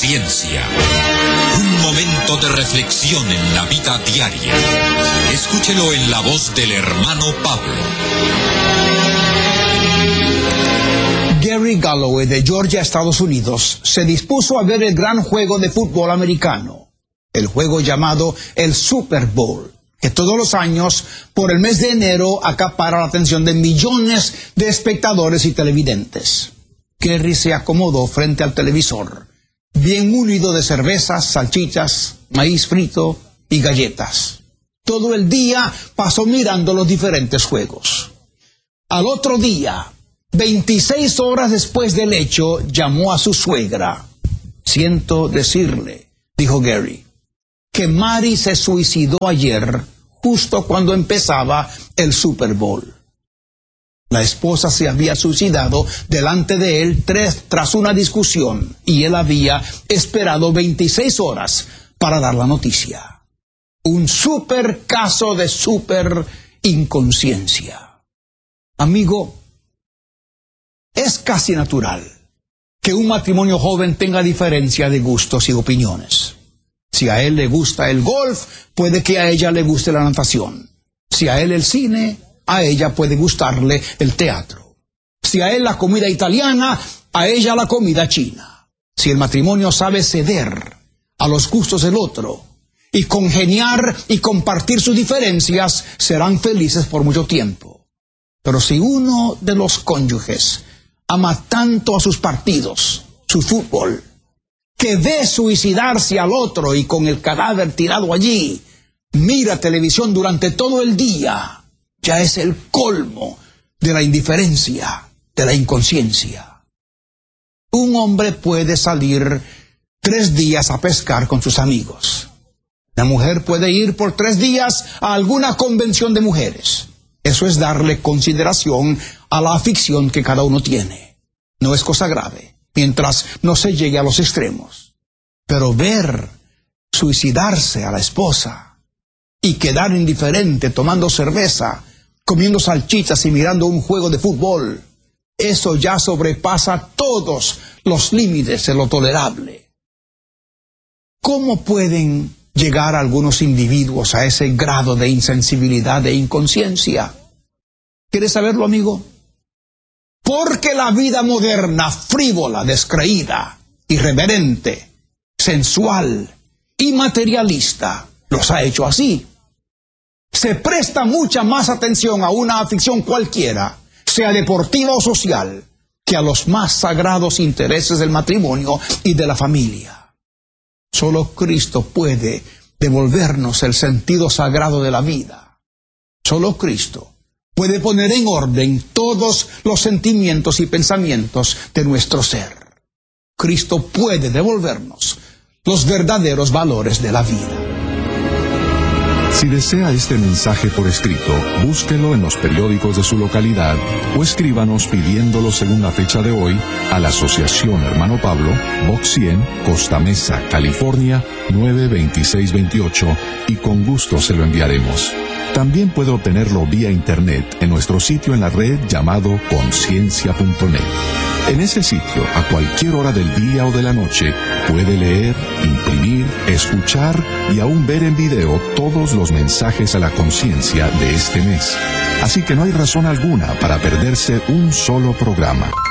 Conciencia. Un momento de reflexión en la vida diaria. Escúchelo en la voz del hermano Pablo. Gary Galloway de Georgia, Estados Unidos, se dispuso a ver el gran juego de fútbol americano, el juego llamado el Super Bowl, que todos los años, por el mes de enero, acapara la atención de millones de espectadores y televidentes. Gary se acomodó frente al televisor, bien munido de cervezas, salchichas, maíz frito y galletas. Todo el día pasó mirando los diferentes juegos. Al otro día, 26 horas después del hecho, llamó a su suegra. «Siento decirle», dijo Gary, «que Mary se suicidó ayer, justo cuando empezaba el Super Bowl». La esposa se había suicidado delante de él tras una discusión, y él había esperado 26 horas para dar la noticia. Un super caso de super inconsciencia. Amigo, es casi natural que un matrimonio joven tenga diferencia de gustos y opiniones. Si a él le gusta el golf, puede que a ella le guste la natación. Si a él el cine, a ella puede gustarle el teatro. Si a él la comida italiana, a ella la comida china. Si el matrimonio sabe ceder a los gustos del otro y congeniar y compartir sus diferencias, serán felices por mucho tiempo. Pero si uno de los cónyuges ama tanto a sus partidos, su fútbol, que ve suicidarse al otro y con el cadáver tirado allí, mira televisión durante todo el día, ya es el colmo de la indiferencia, de la inconsciencia. Un hombre puede salir 3 días a pescar con sus amigos. La mujer puede ir por 3 días a alguna convención de mujeres. Eso es darle consideración a la afición que cada uno tiene. No es cosa grave, mientras no se llegue a los extremos. Pero ver suicidarse a la esposa y quedar indiferente tomando cerveza, comiendo salchichas y mirando un juego de fútbol, eso ya sobrepasa todos los límites de lo tolerable. ¿Cómo pueden llegar algunos individuos a ese grado de insensibilidad e inconsciencia? ¿Quieres saberlo, amigo? Porque la vida moderna, frívola, descreída, irreverente, sensual y materialista, los ha hecho así. Se presta mucha más atención a una afición cualquiera, sea deportiva o social, que a los más sagrados intereses del matrimonio y de la familia. Solo Cristo puede devolvernos el sentido sagrado de la vida. Solo Cristo puede poner en orden todos los sentimientos y pensamientos de nuestro ser. Cristo puede devolvernos los verdaderos valores de la vida. Si desea este mensaje por escrito, búsquelo en los periódicos de su localidad o escríbanos pidiéndolo según la fecha de hoy a la Asociación Hermano Pablo, Box 100, Costa Mesa, California, 92628, y con gusto se lo enviaremos. También puede obtenerlo vía internet en nuestro sitio en la red llamado conciencia.net. En ese sitio, a cualquier hora del día o de la noche, puede leer, imprimir, escuchar y aún ver en video todos los mensajes a la conciencia de este mes. Así que no hay razón alguna para perderse un solo programa.